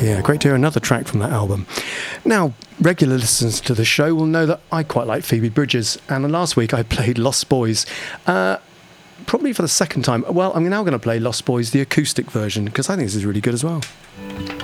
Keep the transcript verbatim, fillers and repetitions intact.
Yeah, great to hear another track from that album. Now, regular listeners to the show will know that I quite like Phoebe Bridgers, and last week I played Lost Boys. Uh, probably for the second time. Well, I'm now going to play Lost Boys, the acoustic version, because I think this is really good as well.